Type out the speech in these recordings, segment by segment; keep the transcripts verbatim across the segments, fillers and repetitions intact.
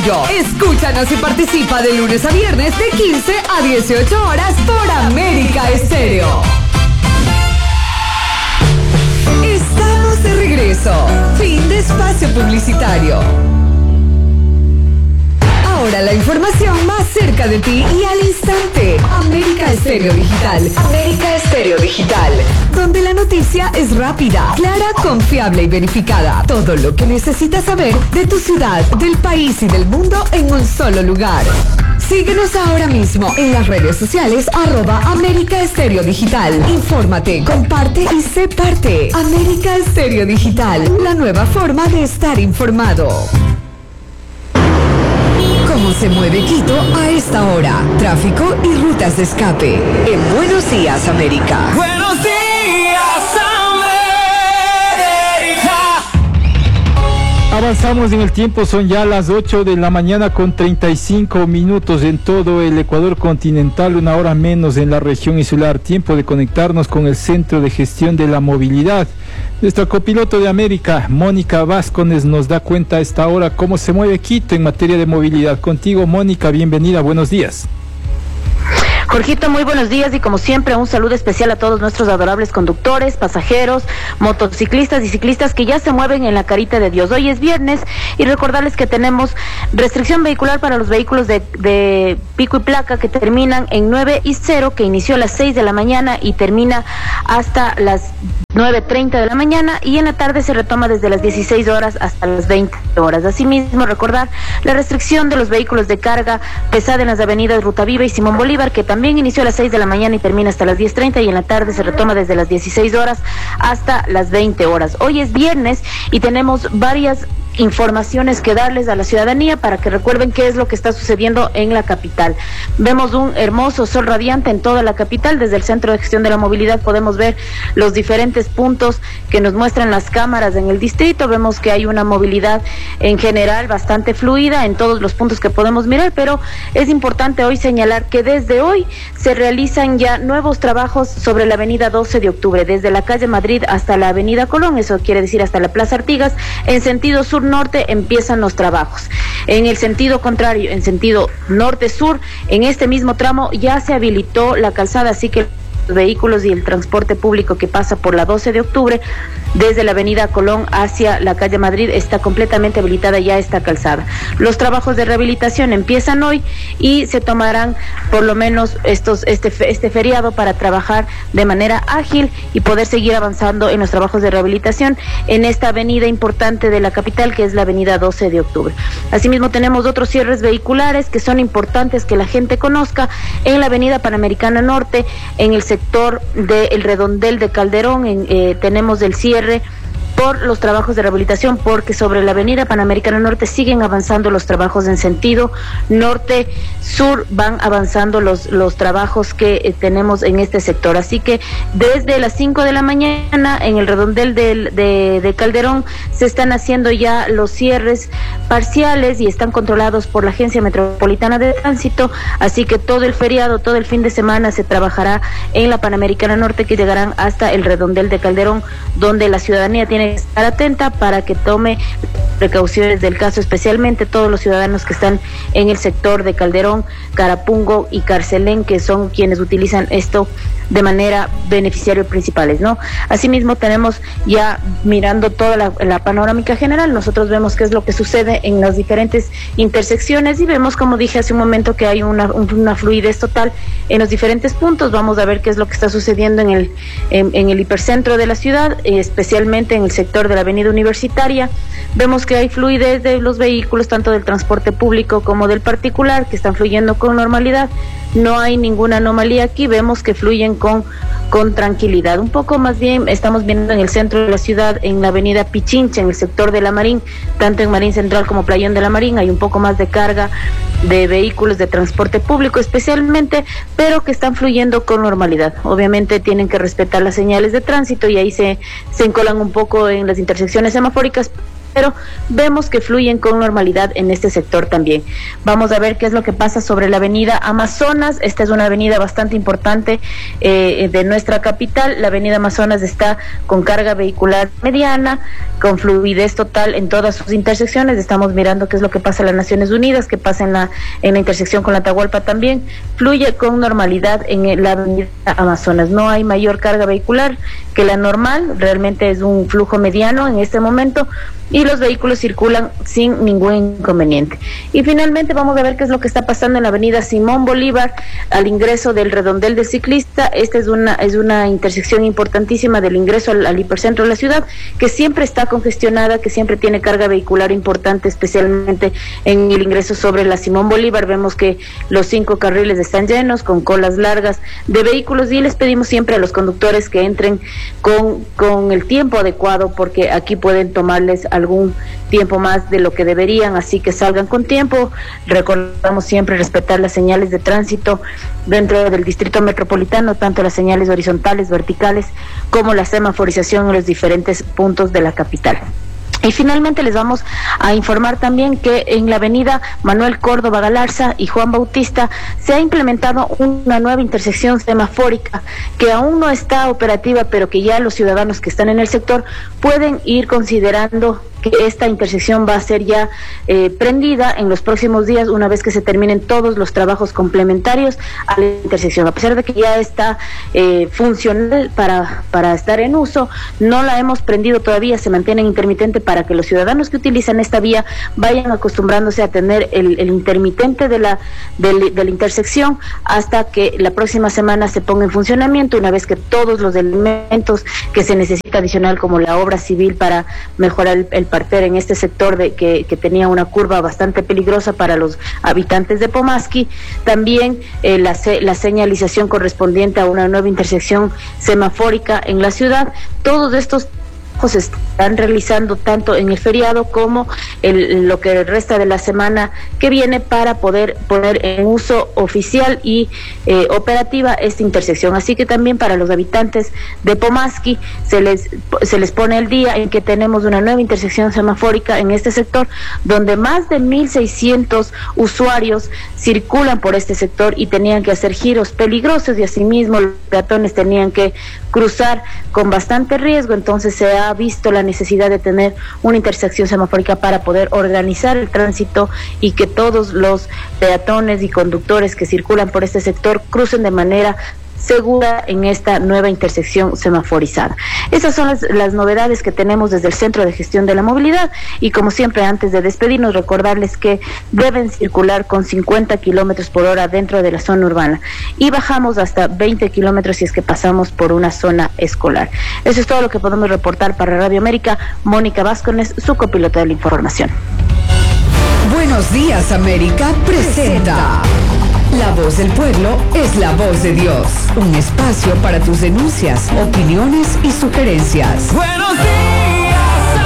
tuyo. Escúchanos y participa de lunes a viernes de quince a dieciocho horas por América Estéreo. Estamos de regreso. Fin de espacio publicitario. Ahora la información más cerca de ti y al instante. América Estéreo Digital. América Estéreo Digital. Donde la noticia es rápida, clara, confiable y verificada. Todo lo que necesitas saber de tu ciudad, del país y del mundo en un solo lugar. Síguenos ahora mismo en las redes sociales arroba América Estéreo Digital. Infórmate, comparte y sé parte. América Estéreo Digital, la nueva forma de estar informado. ¿Cómo se mueve Quito a esta hora? Tráfico y rutas de escape. En Buenos Días, América. Buenos días, América. Avanzamos en el tiempo, son ya las ocho de la mañana con treinta y cinco minutos en todo el Ecuador continental, una hora menos en la región insular. Tiempo de conectarnos con el Centro de Gestión de la Movilidad. Nuestra copiloto de América, Mónica Vázquez, nos da cuenta a esta hora cómo se mueve Quito en materia de movilidad. Contigo, Mónica, bienvenida, buenos días. Jorgito, muy buenos días y como siempre un saludo especial a todos nuestros adorables conductores, pasajeros, motociclistas y ciclistas que ya se mueven en la carita de Dios. Hoy es viernes y recordarles que tenemos restricción vehicular para los vehículos de, de pico y placa que terminan en nueve y cero, que inició a las seis de la mañana y termina hasta las nueve treinta de la mañana, y en la tarde se retoma desde las dieciséis horas hasta las veinte horas. Asimismo, recordar la restricción de los vehículos de carga pesada en las avenidas Ruta Viva y Simón Bolívar, que también inició a las seis de la mañana y termina hasta las diez treinta, y en la tarde se retoma desde las dieciséis horas hasta las veinte horas. Hoy es viernes y tenemos varias informaciones que darles a la ciudadanía para que recuerden qué es lo que está sucediendo en la capital. Vemos un hermoso sol radiante en toda la capital. Desde el Centro de Gestión de la Movilidad podemos ver los diferentes puntos que nos muestran las cámaras en el distrito. Vemos que hay una movilidad en general bastante fluida en todos los puntos que podemos mirar, pero es importante hoy señalar que desde hoy se realizan ya nuevos trabajos sobre la avenida doce de octubre, desde la calle Madrid hasta la avenida Colón, eso quiere decir hasta la Plaza Artigas. En sentido sur-norte empiezan los trabajos. En el sentido contrario, en sentido norte-sur, en este mismo tramo ya se habilitó la calzada, así que los vehículos y el transporte público que pasa por la doce de octubre desde la avenida Colón hacia la calle Madrid está completamente habilitada ya esta calzada. Los trabajos de rehabilitación empiezan hoy y se tomarán por lo menos estos este este feriado para trabajar de manera ágil y poder seguir avanzando en los trabajos de rehabilitación en esta avenida importante de la capital, que es la avenida doce de octubre. Asimismo tenemos otros cierres vehiculares que son importantes que la gente conozca en la avenida Panamericana Norte, en el sector del Redondel de Calderón. En, eh, tenemos el cierre por los trabajos de rehabilitación, porque sobre la avenida Panamericana Norte siguen avanzando los trabajos en sentido norte-sur, van avanzando los los trabajos que eh, tenemos en este sector. Así que desde las cinco de la mañana en el redondel del, de, de Calderón se están haciendo ya los cierres parciales y están controlados por la Agencia Metropolitana de Tránsito, así que todo el feriado, todo el fin de semana se trabajará en la Panamericana Norte, que llegarán hasta el redondel de Calderón, donde la ciudadanía tiene que estar atenta para que tome precauciones del caso, especialmente todos los ciudadanos que están en el sector de Calderón, Carapungo y Carcelén, que son quienes utilizan esto de manera beneficiarios principales, ¿no? Asimismo tenemos ya mirando toda la, la panorámica general, nosotros vemos qué es lo que sucede en las diferentes intersecciones y vemos, como dije hace un momento, que hay una, una fluidez total en los diferentes puntos. Vamos a ver qué es lo que está sucediendo en el en, en el hipercentro de la ciudad, especialmente en el sector de la avenida Universitaria. Vemos que hay fluidez de los vehículos, tanto del transporte público como del particular, que están fluyendo con normalidad. No hay ninguna anomalía aquí, vemos que fluyen con, con tranquilidad. Un poco más bien estamos viendo en el centro de la ciudad, en la avenida Pichincha, en el sector de la Marín, tanto en Marín Central como Playón de la Marín, hay un poco más de carga de vehículos de transporte público especialmente, pero que están fluyendo con normalidad. Obviamente tienen que respetar las señales de tránsito y ahí se, se encolan un poco en las intersecciones semafóricas, pero vemos que fluyen con normalidad en este sector también. Vamos a ver qué es lo que pasa sobre la avenida Amazonas. Esta es una avenida bastante importante eh, de nuestra capital. La avenida Amazonas está con carga vehicular mediana, con fluidez total en todas sus intersecciones. Estamos mirando qué es lo que pasa en las Naciones Unidas, qué pasa en la, en la intersección con la Atahualpa también. Fluye con normalidad en la avenida Amazonas. No hay mayor carga vehicular que la normal, realmente es un flujo mediano en este momento y los vehículos circulan sin ningún inconveniente. Y finalmente vamos a ver qué es lo que está pasando en la avenida Simón Bolívar al ingreso del redondel del ciclista. Esta es una es una intersección importantísima del ingreso al, al hipercentro de la ciudad, que siempre está congestionada, que siempre tiene carga vehicular importante, especialmente en el ingreso sobre la Simón Bolívar. Vemos que los cinco carriles están llenos, con colas largas de vehículos, y les pedimos siempre a los conductores que entren con, con el tiempo adecuado, porque aquí pueden tomarles algún tiempo más de lo que deberían, así que salgan con tiempo. Recordamos siempre respetar las señales de tránsito dentro del distrito metropolitano, tanto las señales horizontales, verticales, como la semaforización en los diferentes puntos de la capital. Y finalmente les vamos a informar también que en la avenida Manuel Córdoba Galarza y Juan Bautista se ha implementado una nueva intersección semafórica que aún no está operativa, pero que ya los ciudadanos que están en el sector pueden ir considerando que esta intersección va a ser ya eh, prendida en los próximos días, una vez que se terminen todos los trabajos complementarios a la intersección. A pesar de que ya está eh, funcional para, para estar en uso, no la hemos prendido todavía, se mantiene intermitente para que los ciudadanos que utilizan esta vía vayan acostumbrándose a tener el, el intermitente de la, de, de la intersección hasta que la próxima semana se ponga en funcionamiento, una vez que todos los elementos que se necesita adicional, como la obra civil para mejorar el, el parter en este sector de que, que tenía una curva bastante peligrosa para los habitantes de Pomaski, también eh, la, la señalización correspondiente a una nueva intersección semafórica en la ciudad. Todos estos se están realizando tanto en el feriado como en lo que resta de la semana que viene para poder poner en uso oficial y eh, operativa esta intersección. Así que también para los habitantes de Pomaski se les se les pone el día en que tenemos una nueva intersección semafórica en este sector, donde más de mil seiscientos usuarios circulan por este sector y tenían que hacer giros peligrosos, y asimismo los peatones tenían que cruzar con bastante riesgo. Entonces se ha visto la necesidad de tener una intersección semafórica para poder organizar el tránsito y que todos los peatones y conductores que circulan por este sector crucen de manera segura en esta nueva intersección semaforizada. Esas son las, las novedades que tenemos desde el Centro de Gestión de la Movilidad, y como siempre, antes de despedirnos, recordarles que deben circular con cincuenta kilómetros por hora dentro de la zona urbana y bajamos hasta veinte kilómetros si es que pasamos por una zona escolar. Eso es todo lo que podemos reportar para Radio América. Mónica Vázquez, su copilota de la información. Buenos días, América presenta La Voz del Pueblo es la voz de Dios. Un espacio para tus denuncias, opiniones y sugerencias. Buenos días,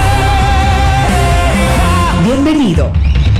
América. Bienvenido.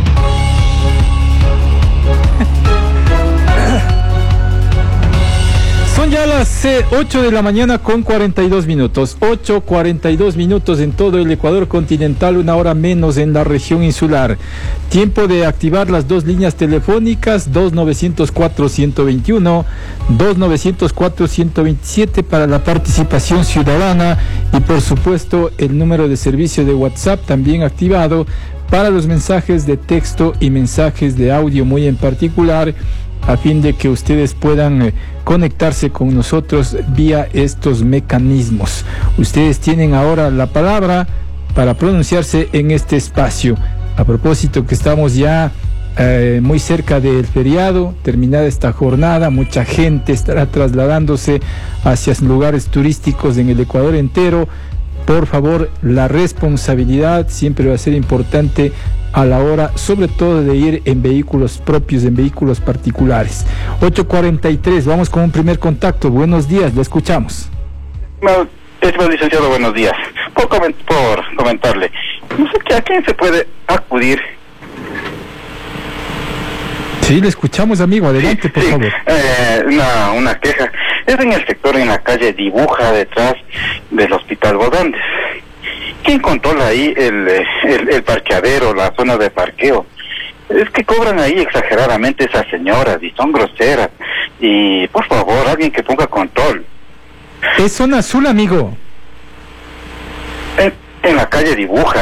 Son ya las eh, ocho de la mañana con cuarenta y dos minutos. ocho cuarenta y dos minutos en todo el Ecuador continental, una hora menos en la región insular. Tiempo de activar las dos líneas telefónicas, dos nueve cero cuatro, uno dos uno, dos nueve cero cuatro, uno dos siete para la participación ciudadana, y por supuesto el número de servicio de WhatsApp también activado para los mensajes de texto y mensajes de audio muy en particular, a fin de que ustedes puedan eh, conectarse con nosotros vía estos mecanismos. Ustedes tienen ahora la palabra para pronunciarse en este espacio. A propósito que estamos ya eh, muy cerca del feriado, terminada esta jornada, mucha gente estará trasladándose hacia lugares turísticos en el Ecuador entero. Por favor, la responsabilidad siempre va a ser importante a la hora, sobre todo, de ir en vehículos propios, en vehículos particulares. ocho cuarenta y tres, vamos con un primer contacto. Buenos días, lo escuchamos. No, estimado licenciado, buenos días. Por, coment por comentarle, no sé a quién se puede acudir. Sí, le escuchamos, amigo, adelante, sí, por sí. favor. Eh, una, una queja, es en el sector, en la calle Dibuja, detrás del Hospital Bodantes, ¿quién controla ahí el, el, el parqueadero, la zona de parqueo? Es que cobran ahí exageradamente esas señoras y son groseras. Y por favor, alguien que ponga control. Es zona azul, amigo. En, en la calle Dibuja.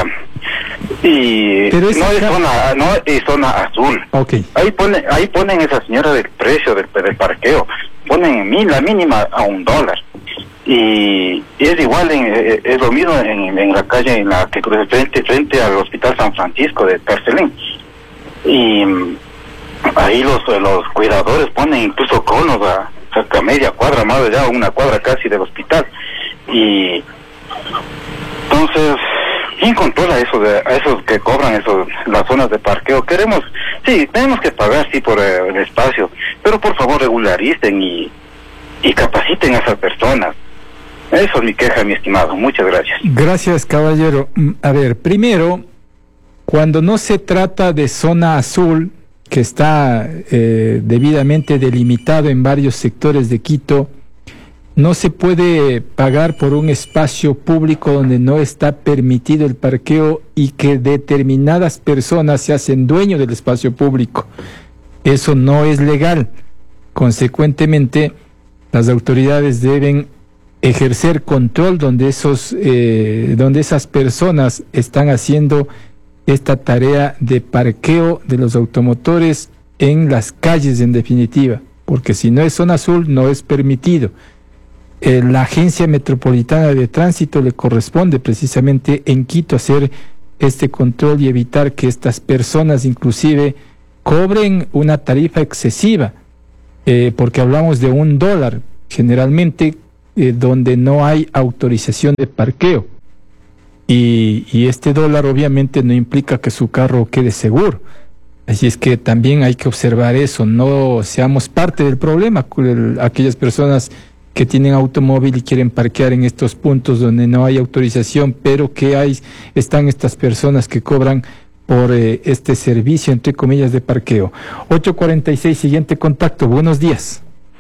Y Pero es no es acá... zona, no es zona azul. Okay. Ahí pone, ahí ponen esa señora del precio del, del parqueo. Ponen mil, la mínima a un dólar. Y, y es igual, en, es lo mismo en, en la calle, en la que frente, frente al Hospital San Francisco de Tercelén. Y ahí los los cuidadores ponen incluso conos a cerca media cuadra, más allá, una cuadra casi del hospital. Y entonces, ¿quién controla eso de a esos que cobran esos las zonas de parqueo? Queremos, sí, tenemos que pagar sí por eh, el espacio, pero por favor regularicen y y capaciten a esas personas. Eso es mi queja, mi estimado. Muchas gracias. Gracias, caballero. A ver, primero, cuando no se trata de zona azul, que está eh, debidamente delimitado en varios sectores de Quito, no se puede pagar por un espacio público donde no está permitido el parqueo y que determinadas personas se hacen dueños del espacio público. Eso no es legal. Consecuentemente, las autoridades deben ejercer control donde esos, eh, donde esas personas están haciendo esta tarea de parqueo de los automotores en las calles, en definitiva, porque si no es zona azul no es permitido. Eh, la Agencia Metropolitana de Tránsito le corresponde precisamente en Quito hacer este control y evitar que estas personas inclusive cobren una tarifa excesiva, eh, porque hablamos de un dólar generalmente eh, donde no hay autorización de parqueo. Y, y este dólar obviamente no implica que su carro quede seguro. Así es que también hay que observar eso, no seamos parte del problema, el, aquellas personas que tienen automóvil y quieren parquear en estos puntos donde no hay autorización, pero que hay, están estas personas que cobran por eh, este servicio, entre comillas, de parqueo. ocho cuarenta y seis, siguiente contacto, buenos días.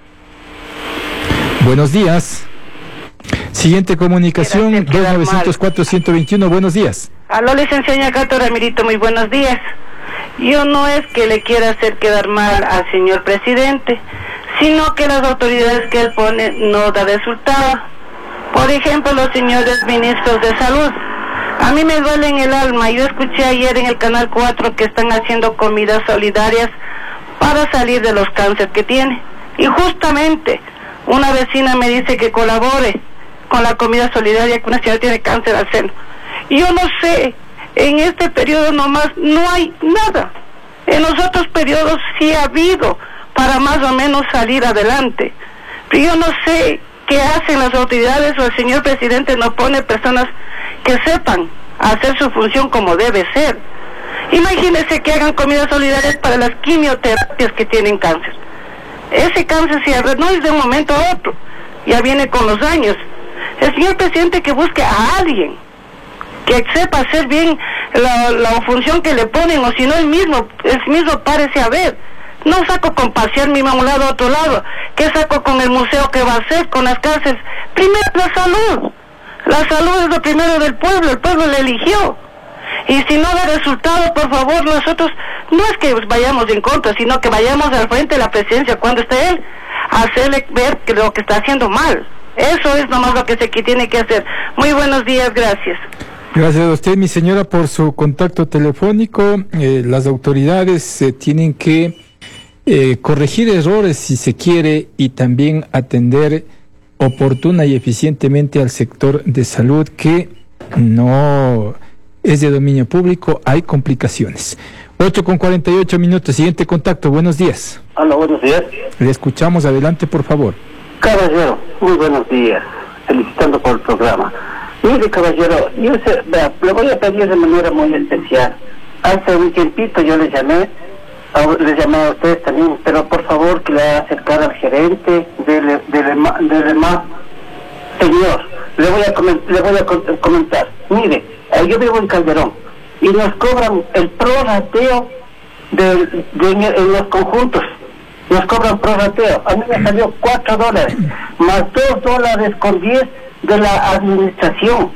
Buenos días. Siguiente comunicación, dos novecientos cuatro, ciento veintiuno, buenos días. Aló, licenciado Ñacato Ramirito, muy buenos días. Yo no es que le quiera hacer quedar mal al señor presidente, sino que las autoridades que él pone no da resultado. Por ejemplo, los señores ministros de salud. A mí me duele en el alma. Yo escuché ayer en el Canal cuatro que están haciendo comidas solidarias para salir de los cánceres que tiene. Y justamente una vecina me dice que colabore con la comida solidaria que una señora tiene cáncer al seno. Y yo no sé, en este periodo nomás no hay nada. En los otros periodos sí ha habido para más o menos salir adelante. Pero yo no sé qué hacen las autoridades o el señor presidente no pone personas que sepan hacer su función como debe ser. Imagínense que hagan comidas solidarias para las quimioterapias que tienen cáncer. Ese cáncer no es de un momento a otro, ya viene con los años. El señor presidente que busque a alguien que sepa hacer bien la, la función que le ponen, o si no él mismo, él mismo párese a ver. No saco con pasear mi mamá a un lado a otro lado. ¿Qué saco con el museo que va a hacer, con las cárceles? Primero la salud. La salud es lo primero del pueblo, el pueblo le eligió. Y si no da resultados, por favor, nosotros no es que vayamos en contra, sino que vayamos al frente de la presidencia cuando esté él, a hacerle ver que lo que está haciendo mal. Eso es nomás lo que se que tiene que hacer. Muy buenos días, gracias. Gracias a usted, mi señora, por su contacto telefónico. Eh, las autoridades eh, tienen que eh, corregir errores si se quiere y también atender oportuna y eficientemente al sector de salud que no es de dominio público, hay complicaciones. ocho con cuarenta y ocho minutos, siguiente contacto, buenos días. Hola, buenos días. Le escuchamos, adelante por favor. Caballero, muy buenos días, felicitando por el programa. Mire, caballero, yo se, vea, le voy a pedir de manera muy especial. Hace un tiempito yo le llamé, a, le llamé a ustedes también, pero por favor que le haga acercar al gerente del del del EMA. Señor, le voy a comentar, le voy a comentar. Mire, eh, yo vivo en Calderón y nos cobran el prorrateo de, de, de, en los conjuntos. Nos cobran prorrateo. A mí me salió cuatro dólares, más dos dólares con diez de la administración.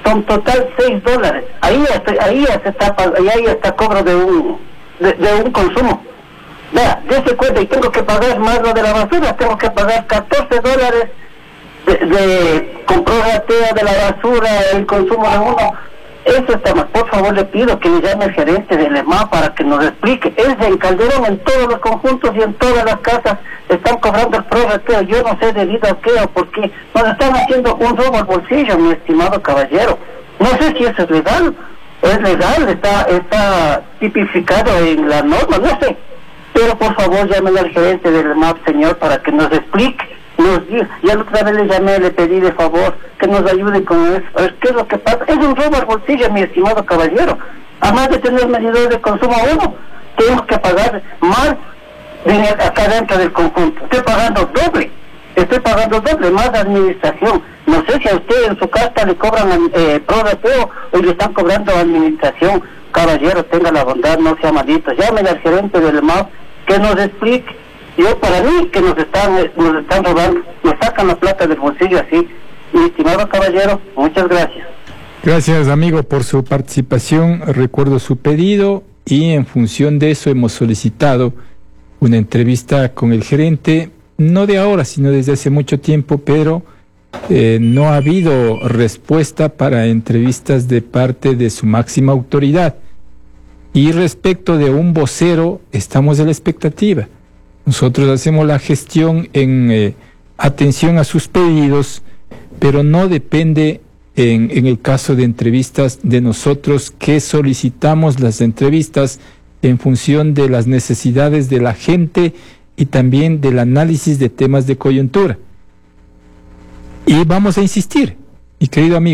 son total seis dólares. Ahí ya, se- ahí ya se está, pag- ahí ya está cobro de un, de, de un consumo. Vea, dése cuenta, y tengo que pagar más lo de la basura, tengo que pagar catorce dólares de, de comprobatea de la basura, el consumo de uno. Eso está mal. Por favor, le pido que le llame al gerente del E M A para que nos explique. Es en Calderón, en todos los conjuntos y en todas las casas están cobrando el prorrateo. Yo no sé debido a qué o por qué. Nos están haciendo un robo al bolsillo, mi estimado caballero. No sé si eso es legal. Es legal, está, está tipificado en la norma, no sé. Pero por favor, llamen al gerente del E M A, señor, para que nos explique. Nos diga. Ya la otra vez le llamé, le pedí de favor que nos ayude con eso. A ver, ¿qué es lo que pasa? Es un robo al bolsillo, mi estimado caballero. Además de tener medidores de consumo uno, tenemos que pagar más de acá dentro del conjunto. Estoy pagando doble. Estoy pagando doble, más administración. No sé si a usted en su casa le cobran eh, prorrateo o le están cobrando administración. Caballero, tenga la bondad, no sea maldito. Llamen al gerente del E M A que nos explique. Yo, para mí, que nos están, nos están robando, nos sacan la plata del bolsillo así. Mi estimado caballero, muchas gracias. Gracias, amigo, por su participación. Recuerdo su pedido y en función de eso hemos solicitado una entrevista con el gerente, no de ahora, sino desde hace mucho tiempo, pero eh, no ha habido respuesta para entrevistas de parte de su máxima autoridad. Y respecto de un vocero, estamos a la expectativa. Nosotros hacemos la gestión en eh, atención a sus pedidos, pero no depende en, en el caso de entrevistas de nosotros que solicitamos las entrevistas en función de las necesidades de la gente y también del análisis de temas de coyuntura. Y vamos a insistir, mi querido amigo.